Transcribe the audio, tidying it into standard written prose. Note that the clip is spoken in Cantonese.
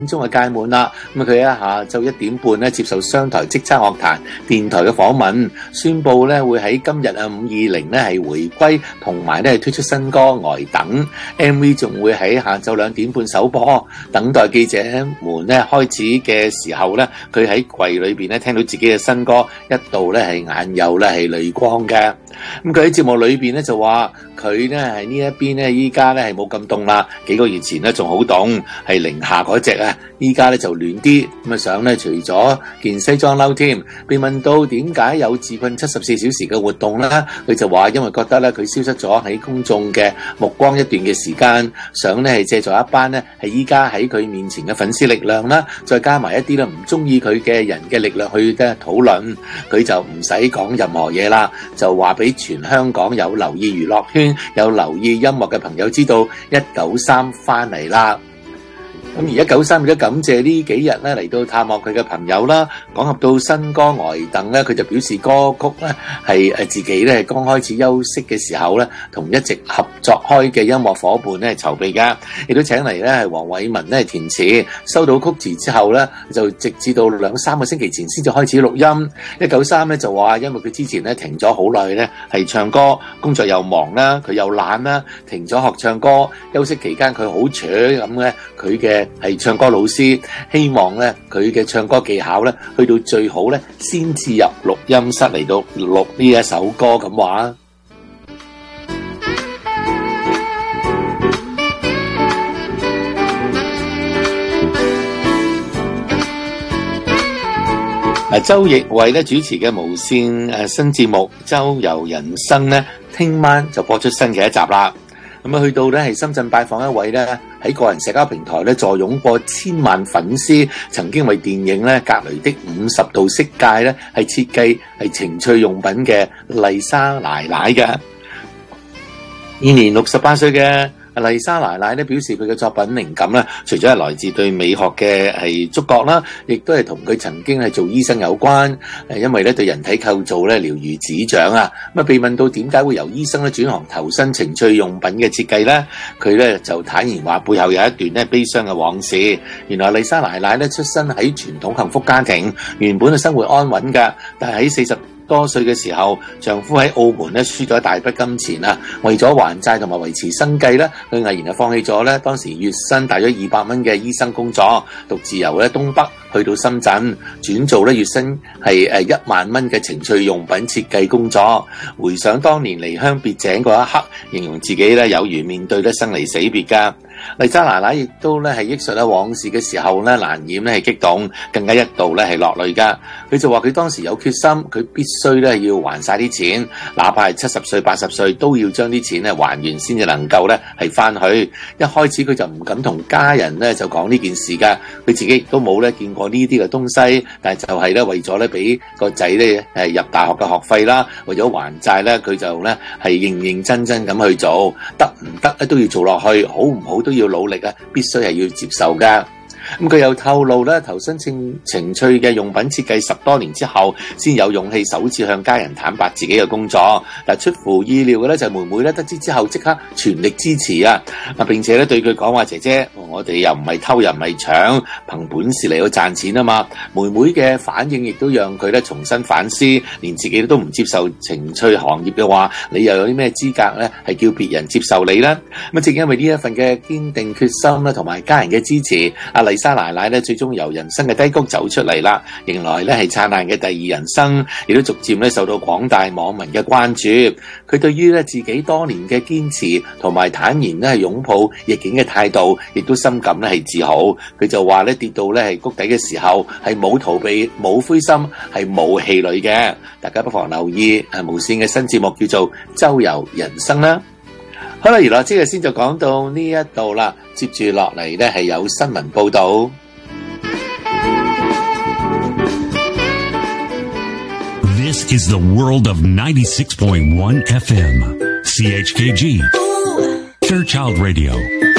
鐘嘅屆滿啦，咁佢喺下晝1點半咧接受商台叱咤樂壇電台嘅訪問，宣布咧會喺今日520咧係回歸，同埋咧推出新歌《呆等》MV， 仲會喺下晝2點半首播。等待記者們咧開始嘅時候咧，佢喺櫃裏邊咧聽到自己嘅新歌，一度咧係眼有咧係淚光嘅。咁佢喺節目裏邊咧就話佢咧係呢一邊咧依家咧係冇咁凍啦，幾個月前咧仲好凍，係零下嗰隻啊，依家咧就暖啲。咁啊想咧除咗件西裝褸添。被問到點解有自困74小時嘅活動啦，佢就話因為覺得咧佢消失咗喺公眾嘅目光一段嘅時間，想咧係借助一班咧係依家喺佢面前嘅粉絲力量啦，再加埋一啲咧唔中意佢嘅人嘅力量去嘅討論，佢就唔使講任何嘢啦，就話俾全香港有留意娛樂圈、有留意音樂嘅朋友知道193翻嚟啦。咁而193亦都感謝呢幾日咧嚟到探望佢嘅朋友啦。講及到新歌《呆等》咧，佢就表示歌曲咧係自己咧剛開始休息嘅時候咧，同一直合作開嘅音樂伙伴咧籌備㗎，亦都請嚟咧係黃偉文咧填詞。收到曲詞之後咧，就直至到2-3個星期前先至開始錄音。193咧就話，因為佢之前咧停咗好耐咧係唱歌，工作又忙啦，佢又懶啦，停咗學唱歌。休息期間佢好扯咁咧，佢嘅係唱歌老師，希望咧佢嘅唱歌技巧咧去到最好咧，先至入錄音室嚟到錄呢一首歌咁話。周奕慧咧主持嘅無線新節目《周遊人生》咧，聽晚就播出新嘅一集啦。咁啊，去到咧係深圳拜訪一位咧喺個人社交平台咧坐擁過1000萬粉絲，曾經為電影咧《格雷的50度色戒》咧係設計係情趣用品嘅麗莎奶奶嘅。現年68歲嘅麗莎奶奶咧表示佢嘅作品靈感咧，除咗係來自對美學嘅係觸覺啦，亦都係同佢曾經係做醫生有關。因為咧對人體構造咧了如指掌啊。咁啊被問到點解會由醫生咧轉行投身情趣用品嘅設計咧，佢咧就坦言話背後有一段咧悲傷嘅往事。原來麗莎奶奶咧出身喺傳統幸福家庭，原本嘅生活安穩㗎，但係喺40多歲嘅時候，丈夫喺澳門咧輸咗一大筆金錢啊，為咗還債同埋維持生計咧，佢毅然就放棄咗咧當時月薪大約200蚊嘅醫生工作，獨自由咧東北去到深圳，轉做咧月薪係1萬蚊嘅情趣用品設計工作。回想當年離鄉別井嗰一刻，形容自己咧有如面對咧生離死別㗎。麗莎奶奶亦都咧係憶述咧往事嘅時候咧，難掩咧係激動，更加一度咧係落淚㗎。佢就話佢當時有決心，佢必須咧要還晒啲錢，哪怕係70歲80歲都要將啲錢咧還完先至能夠咧係翻去。一開始佢就唔敢同家人咧就講呢件事㗎，佢自己亦都冇咧見過呢啲嘅東西，但係就係咧為咗咧俾個仔咧係入大學嘅學費啦，為咗還債咧，佢就咧係認認真真咁去做，得唔得咧都要做落去，好唔好都要努力啊，必須係要接受㗎。咁佢又透露咧，投身情趣嘅用品設計10多年之後，先有勇氣首次向家人坦白自己嘅工作。但出乎意料嘅咧，就係妹妹咧得知之後即刻全力支持啊！並且咧對佢講話，姐姐，我哋又唔係偷又唔係搶，憑本事嚟到賺錢啊嘛！妹妹嘅反應亦都讓佢咧重新反思，連自己都唔接受情趣行業嘅話，你又有啲咩資格咧係叫別人接受你呢？咁正因為呢一份嘅堅定決心咧，同埋家人嘅支持，麗莎奶奶咧最終由人生嘅低谷走出嚟啦，迎來咧係燦爛嘅第二人生，亦都逐漸咧受到廣大網民嘅關注。佢對於咧自己多年嘅堅持同埋坦然咧係擁抱逆境嘅態度，亦都深感咧係自豪。佢就話咧跌到咧係谷底嘅時候係冇逃避、冇灰心、係冇氣餒嘅。大家不妨留意無線嘅新節目叫做《周遊人生》啦。好啦，娛樂之日先就講到呢一度啦，接住落嚟咧係有新聞報道。 This is the world of 96.1 FM, CHKG, Fairchild Radio.